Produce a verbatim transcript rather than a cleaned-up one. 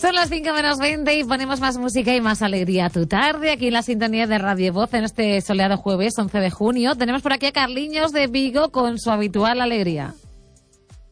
Son las cinco menos veinte y ponemos más música y más alegría a tu tarde aquí en la sintonía de Radio Voz en este soleado jueves once de junio. Tenemos por aquí a Carliños de Vigo con su habitual alegría.